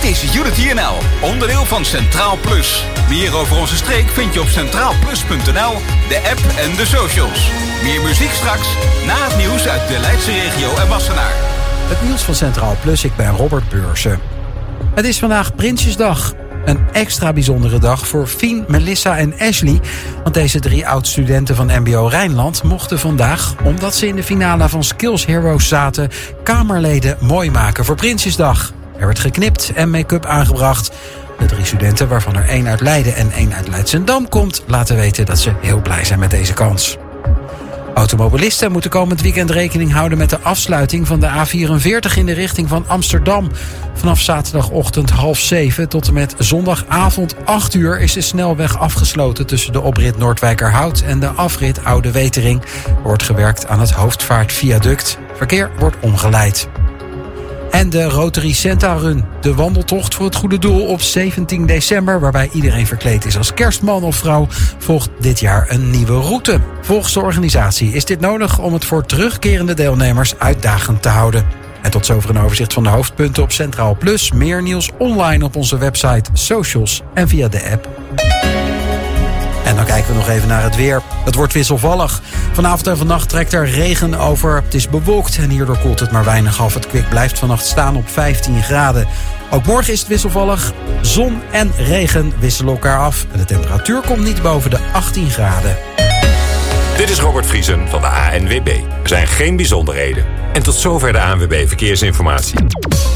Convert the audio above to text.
is Unity NL, onderdeel van Centraal Plus. Meer over onze streek vind je op centraalplus.nl, de app en de socials. Meer muziek straks, na het nieuws uit de Leidse regio en Wassenaar. Het nieuws van Centraal Plus, ik ben Robert Beursen. Het is vandaag Prinsjesdag. Een extra bijzondere dag voor Fien, Melissa en Ashley. Want deze 3 oud-studenten van MBO Rijnland mochten vandaag, omdat ze in de finale van Skills Heroes zaten, Kamerleden mooi maken voor Prinsjesdag. Er werd geknipt en make-up aangebracht. De 3 studenten, waarvan er 1 uit Leiden en 1 uit Leidschendam komt, laten weten dat ze heel blij zijn met deze kans. Automobilisten moeten komend weekend rekening houden met de afsluiting van de A44 in de richting van Amsterdam. Vanaf zaterdagochtend 6:30 tot en met zondagavond 8:00 is de snelweg afgesloten tussen de oprit Noordwijkerhout en de afrit Oude Wetering. Er wordt gewerkt aan het Hoofdvaartviaduct. Verkeer wordt omgeleid. En de Rotary Santa Run, de wandeltocht voor het goede doel op 17 december... waarbij iedereen verkleed is als kerstman of vrouw... volgt dit jaar een nieuwe route. Volgens de organisatie is dit nodig om het voor terugkerende deelnemers uitdagend te houden. En tot zover een overzicht van de hoofdpunten op Centraal Plus. Meer nieuws online op onze website, socials en via de app. En dan kijken we nog even naar het weer. Het wordt wisselvallig. Vanavond en vannacht trekt er regen over. Het is bewolkt en hierdoor koelt het maar weinig af. Het kwik blijft vannacht staan op 15 graden. Ook morgen is het wisselvallig. Zon en regen wisselen elkaar af. En de temperatuur komt niet boven de 18 graden. Dit is Robert Vriesen van de ANWB. Er zijn geen bijzonderheden. En tot zover de ANWB Verkeersinformatie.